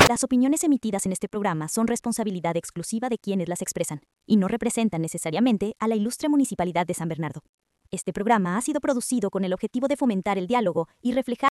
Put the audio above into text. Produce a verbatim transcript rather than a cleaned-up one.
Las opiniones emitidas en este programa son responsabilidad exclusiva de quienes las expresan, y no representan necesariamente a la Ilustre Municipalidad de San Bernardo. Este programa ha sido producido con el objetivo de fomentar el diálogo y reflejar